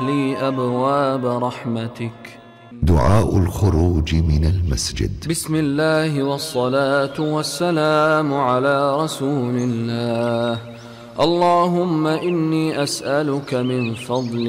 لي أبواب رحمتك. دعاء الخروج من المسجد. بسم الله والصلاة والسلام على رسول الله. اللهم إني أسألك من فضلك